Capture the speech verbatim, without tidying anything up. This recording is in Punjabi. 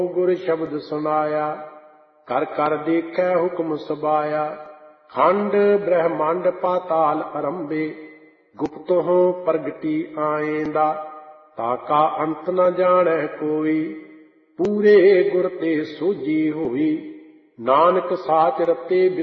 ਗੁਰ ਸ਼ਬਦ ਸੁਨਾਇਆ, ਕਰ ਕਰ ਦੇਖੈ ਹੁਕਮ ਸਬਾਇਆ। ਖੰਡ ਬ੍ਰਹਮੰਡ ਪਾਤਾਲ ਅਰੰਭੇ, ਗੁਪਤਹੁ ਪ੍ਰਗਟੀ ਆਏਂਦਾ। ਤਾਕਾ ਅੰਤ ਨ ਜਾਣੈ ਕੋਈ, ਪੂਰੇ ਗੁਰ ਤੇ ਸੋਝੀ ਹੋਈ। ਨਾਨਕ ਸਾਚ ਰਤੇ